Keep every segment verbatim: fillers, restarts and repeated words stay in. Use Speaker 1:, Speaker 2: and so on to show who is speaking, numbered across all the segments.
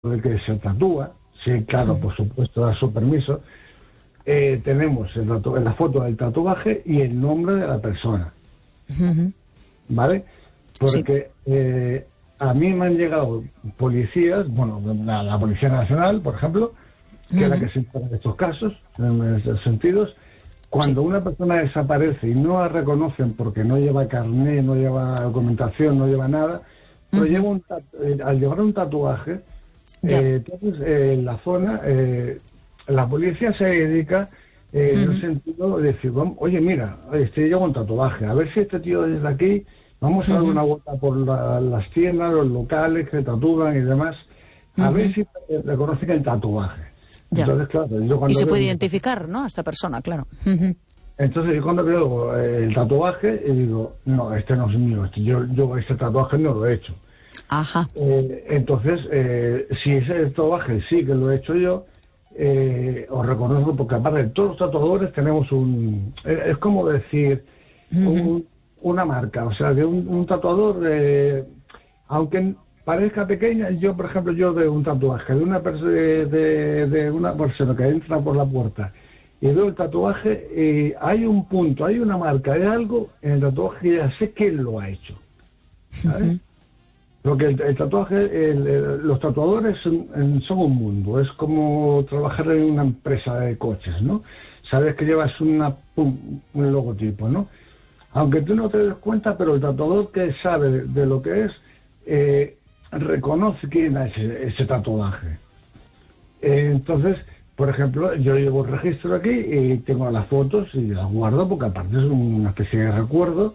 Speaker 1: del que se tatúa, sí, claro, por supuesto, da su permiso. Eh, tenemos el tatu- la foto del tatuaje y el nombre de la persona,
Speaker 2: Uh-huh.
Speaker 1: ¿vale? Porque
Speaker 2: Sí.
Speaker 1: eh, a mí me han llegado policías, bueno, la, la Policía Nacional, por ejemplo, que
Speaker 2: Uh-huh.
Speaker 1: es la que se encarga de estos casos, en estos sentidos. Cuando
Speaker 2: Sí.
Speaker 1: una persona desaparece y no la reconocen porque no lleva carné, no lleva documentación, no lleva nada, pero
Speaker 2: Uh-huh.
Speaker 1: lleva un tatu- eh, al llevar un tatuaje,
Speaker 2: Ya.
Speaker 1: eh, entonces eh, en la zona, eh, la policía se dedica eh, en
Speaker 2: Uh-huh.
Speaker 1: el sentido de decir, vamos, oye, mira, este lleva un tatuaje, a ver si este tío desde aquí, vamos a dar
Speaker 2: Uh-huh.
Speaker 1: una vuelta por la- las tiendas, los locales que tatúan y demás, a
Speaker 2: Uh-huh.
Speaker 1: ver si eh, reconocen el tatuaje.
Speaker 2: Ya.
Speaker 1: Entonces, claro, yo
Speaker 2: Y
Speaker 1: cuando
Speaker 2: se
Speaker 1: veo
Speaker 2: puede
Speaker 1: un-
Speaker 2: identificar, ¿no?, a esta persona, claro. Uh-huh.
Speaker 1: entonces yo cuando veo eh, el tatuaje y digo, no, este no es mío, este, yo, yo este tatuaje no lo he hecho.
Speaker 2: Ajá.
Speaker 1: Eh, entonces, eh, si ese tatuaje sí que lo he hecho yo, eh, os reconozco, porque aparte todos los tatuadores tenemos un... eh, es como decir,
Speaker 2: Uh-huh.
Speaker 1: un- una marca, o sea, de un, un tatuador, eh, aunque parezca pequeña, yo, por ejemplo, yo de un tatuaje de una, perso- de, de, de una persona que entra por la puerta y veo el tatuaje, eh, hay un punto, hay una marca, hay algo en el tatuaje que ya sé quién lo ha hecho, ¿sabes?
Speaker 2: Uh-huh.
Speaker 1: Porque el, el tatuaje, el- el- los tatuadores son, en- son un mundo, es como trabajar en una empresa de coches, ¿no? Sabes que llevas una, pum, un logotipo, ¿no? Aunque tú no te des cuenta, pero el tatuador que sabe de, de lo que es, eh, reconoce quién es ese, ese tatuaje. Eh, entonces, por ejemplo, yo llevo el registro aquí y tengo las fotos y las guardo porque aparte es una especie de recuerdo.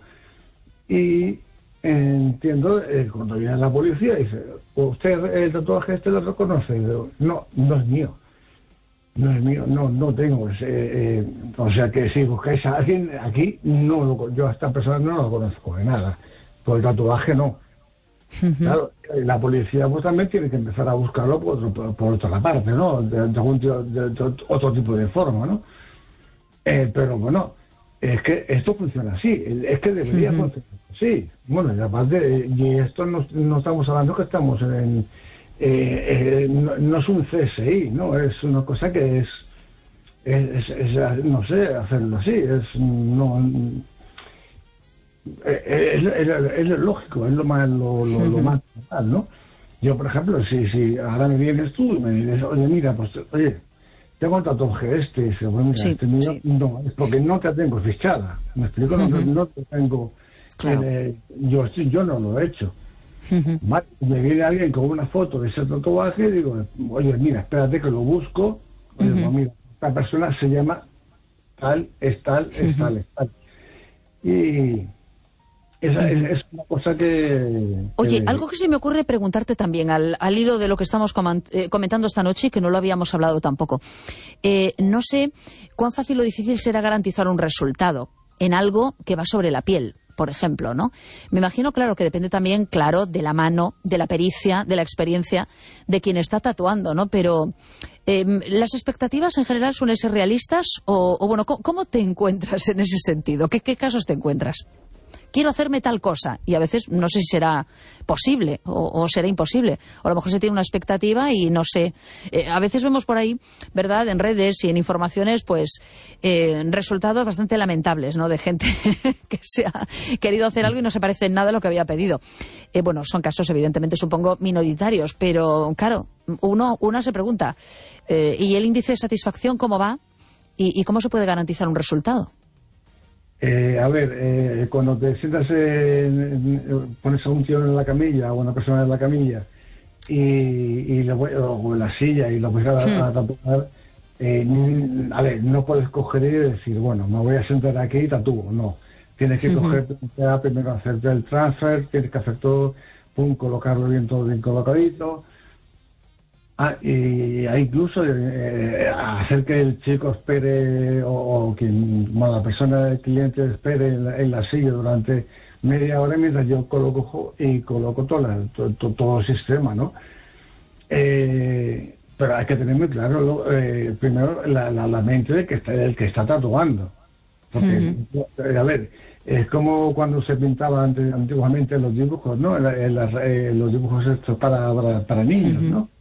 Speaker 1: Y entiendo, eh, cuando viene la policía, dice, ¿usted el tatuaje este lo reconoce? Y digo, no, no es mío. No es mío, no, no tengo. ese, eh, o sea que si buscáis a alguien aquí, no lo, con- yo a esta persona no lo conozco de nada. Por el tatuaje no.
Speaker 2: Uh-huh.
Speaker 1: Claro, eh, la policía pues también tiene que empezar a buscarlo por, otro, por, por otra parte, ¿no? De, de algún tío- de- de otro tipo de forma, ¿no? Eh, pero bueno, es que esto funciona así, es que debería
Speaker 2: Ujú.
Speaker 1: funcionar así. Bueno, y aparte, eh, y esto no, no estamos hablando que estamos en... eh, eh, no, no es un C S I, ¿no? Es una cosa que es... es, es- es, no sé, hacerlo así, es... no eh, es, es- es lo lógico, es lo más, lo, lo, lo
Speaker 2: Ujú.
Speaker 1: más normal, ¿no? Yo, por ejemplo, si, si ahora me vienes tú y me dices, oye, mira, pues, oye, tengo el tatuaje este, y dice, bueno, mira,
Speaker 2: Sí,
Speaker 1: este mío,
Speaker 2: sí.
Speaker 1: no, es porque no te tengo fichada, ¿me explico? No, te-
Speaker 2: Ujú.
Speaker 1: no te tengo,
Speaker 2: Claro.
Speaker 1: eh, yo, sí, yo no lo he hecho.
Speaker 2: Uh-huh.
Speaker 1: Vale, me viene alguien con una foto de ese tatuaje y digo, oye, mira, espérate que lo busco, oye,
Speaker 2: Ujú.
Speaker 1: pues mira, esta persona se llama tal, es tal, es
Speaker 2: Ujú.
Speaker 1: tal, es tal. Y esa es, es una cosa que...
Speaker 2: Oye,
Speaker 1: que-
Speaker 2: algo que se me ocurre preguntarte también, al, al hilo de lo que estamos coman- eh, comentando esta noche, que no lo habíamos hablado tampoco. Eh, no sé cuán fácil o difícil será garantizar un resultado en algo que va sobre la piel, por ejemplo, ¿no? Me imagino, claro, que depende también, claro, de la mano, de la pericia, de la experiencia de quien está tatuando, ¿no? Pero eh, ¿las expectativas en general suelen ser realistas? O, o bueno, ¿cómo, cómo te encuentras en ese sentido? ¿Qué, qué casos te encuentras? Quiero hacerme tal cosa, y a veces no sé si será posible o, o será imposible, o a lo mejor se tiene una expectativa y no sé. Eh, a veces vemos por ahí, ¿verdad?, en redes y en informaciones, pues eh, resultados bastante lamentables, ¿no?, de gente que se ha querido hacer algo y no se parece en nada a lo que había pedido. Eh, bueno, son casos evidentemente, supongo, minoritarios, pero claro, uno, una se pregunta, eh, ¿y el índice de satisfacción cómo va? ¿Y, y cómo se puede garantizar un resultado?
Speaker 1: Eh, a ver, eh, cuando te sientas, en- en- pones a un tío en la camilla o a una persona en la camilla y, y lo voy- o en la silla y lo voy a, a tatuar, eh, n- a ver, no puedes coger y decir, bueno, me voy a sentar aquí y tatúo, no. Tienes que
Speaker 2: Ujú.
Speaker 1: coger, primero hacerte el transfer, tienes que hacer todo, pum, colocarlo bien, todo bien colocadito. Ah, y hay incluso eh, hacer que el chico espere o, o quien, bueno, la persona, el cliente espere en la, en la silla durante media hora mientras yo coloco y coloco todo, la, to- to- todo el sistema, ¿no? Eh, pero hay que tener muy claro, lo- eh, primero, la, la, la mente del que está, del que está tatuando. Porque, eh, a ver, es como cuando se pintaba ante- antiguamente los dibujos, ¿no? En la- en las- eh, los dibujos estos para, para, para niños, ¿no?